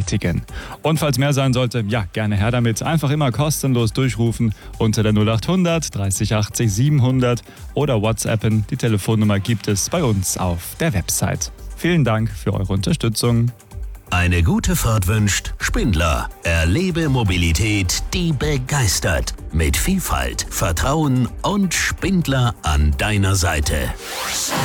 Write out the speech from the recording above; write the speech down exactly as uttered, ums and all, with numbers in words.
bestätigen. Und falls mehr sein sollte, ja, gerne her damit. Einfach immer kostenlos durchrufen unter der null acht hundert dreißig achtzig siebenhundert oder WhatsAppen. Die Telefonnummer gibt es bei uns auf der Website. Vielen Dank für eure Unterstützung. Eine gute Fahrt wünscht Spindler. Erlebe Mobilität, die begeistert. Mit Vielfalt, Vertrauen und Spindler an deiner Seite.